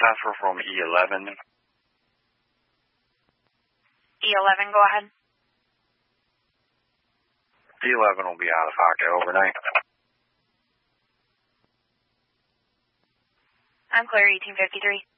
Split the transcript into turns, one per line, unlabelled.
transfer from E11.
E11, go ahead.
E11 will be out of pocket overnight.
I'm clear, 1853.